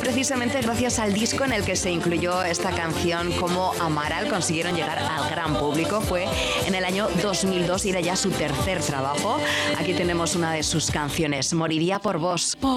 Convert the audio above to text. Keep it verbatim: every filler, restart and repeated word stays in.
precisamente gracias al disco en el que se incluyó esta canción como Amaral consiguieron llegar al gran público. Fue en el año dos mil dos y era ya su tercer trabajo. Aquí tenemos una de sus canciones, Moriría por vos.